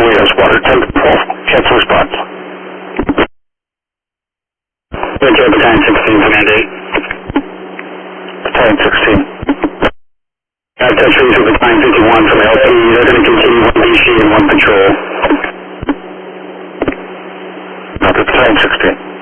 Wheels, water 10 to 12, cancel response. Roger, Battalion 16, Command 8. Battalion 16. Touch base with Battalion 51 from LP. They're going to continue 1 DC and 1 patrol. Battalion 16.